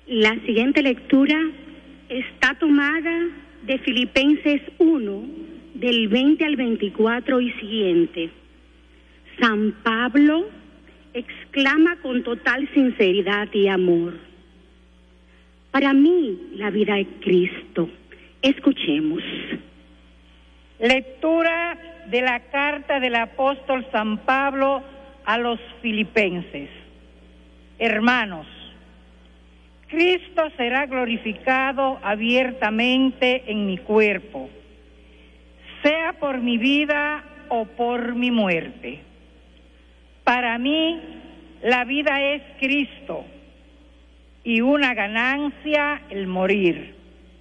La siguiente lectura está tomada de Filipenses 1, del 20 al 24 y siguiente. San Pablo exclama con total sinceridad y amor: para mí la vida es Cristo. Escuchemos. Lectura de la carta del apóstol San Pablo a los filipenses. Hermanos, Cristo será glorificado abiertamente en mi cuerpo, sea por mi vida o por mi muerte. Para mí, la vida es Cristo y una ganancia el morir.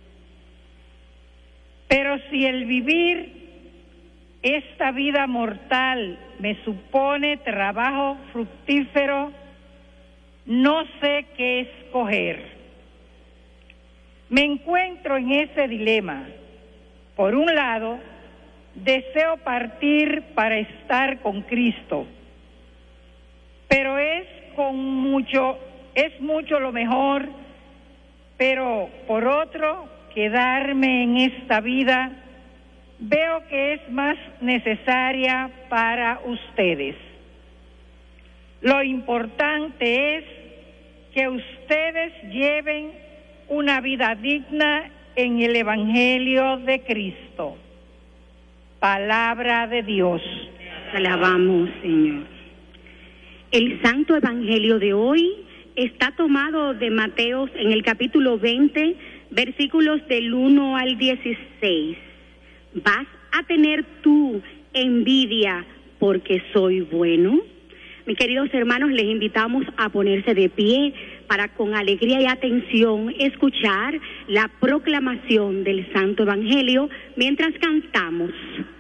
Pero si el vivir esta vida mortal me supone trabajo fructífero, no sé qué escoger. Me encuentro en ese dilema. Por un lado, deseo partir para estar con Cristo, pero es mucho lo mejor, pero por otro, quedarme en esta vida veo que es más necesaria para ustedes. Lo importante es que ustedes lleven una vida digna en el Evangelio de Cristo. Palabra de Dios. Alabamos, Señor. El Santo Evangelio de hoy está tomado de Mateos en el capítulo 20, versículos del 1 al 16. ¿Vas a tener tú envidia porque soy bueno? Mis queridos hermanos, les invitamos a ponerse de pie para con alegría y atención escuchar la proclamación del Santo Evangelio mientras cantamos.